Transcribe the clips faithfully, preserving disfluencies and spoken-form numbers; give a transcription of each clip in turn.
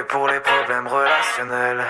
pour les problèmes relationnels.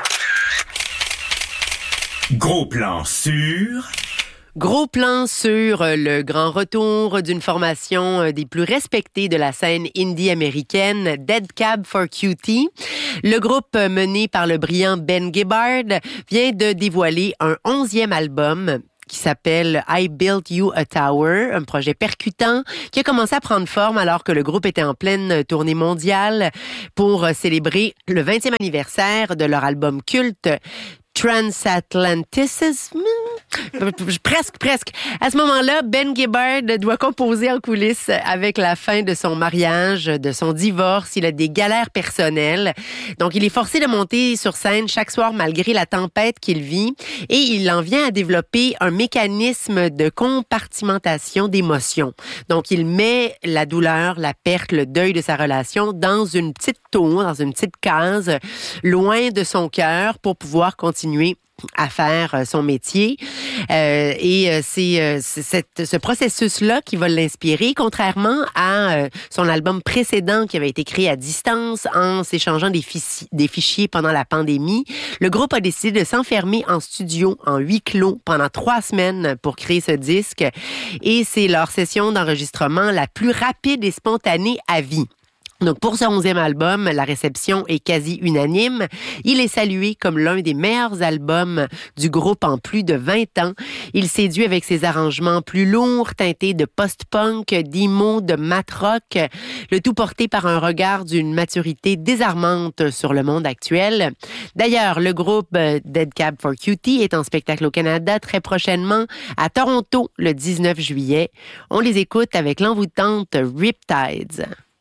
Gros plan sur... Gros plan sur le grand retour d'une formation des plus respectées de la scène indie américaine, Dead Cab for Cutie. Le groupe mené par le brillant Ben Gibbard vient de dévoiler un onzième album qui s'appelle I Built You a Tower, un projet percutant qui a commencé à prendre forme alors que le groupe était en pleine tournée mondiale pour célébrer le vingtième anniversaire de leur album culte Transatlanticism. Presque, presque. À ce moment-là, Ben Gibbard doit composer en coulisses avec la fin de son mariage, de son divorce. Il a des galères personnelles. Donc, il est forcé de monter sur scène chaque soir malgré la tempête qu'il vit. Et il en vient à développer un mécanisme de compartimentation d'émotions. Donc, il met la douleur, la perte, le deuil de sa relation dans une petite tour, dans une petite case, loin de son cœur pour pouvoir continuer à faire son métier. Euh, et c'est, euh, c'est cette, ce processus-là qui va l'inspirer, contrairement à euh, son album précédent qui avait été créé à distance en s'échangeant des, fici- des fichiers pendant la pandémie. Le groupe a décidé de s'enfermer en studio en huis clos pendant trois semaines pour créer ce disque. Et c'est leur session d'enregistrement la plus rapide et spontanée à vie. Donc, pour ce onzième album, la réception est quasi unanime. Il est salué comme l'un des meilleurs albums du groupe en plus de vingt ans. Il séduit avec ses arrangements plus lourds, teintés de post-punk, d'emo, de mat-rock, le tout porté par un regard d'une maturité désarmante sur le monde actuel. D'ailleurs, le groupe Dead Cab for Cutie est en spectacle au Canada très prochainement, à Toronto, le dix-neuf juillet. On les écoute avec l'envoûtante Riptides.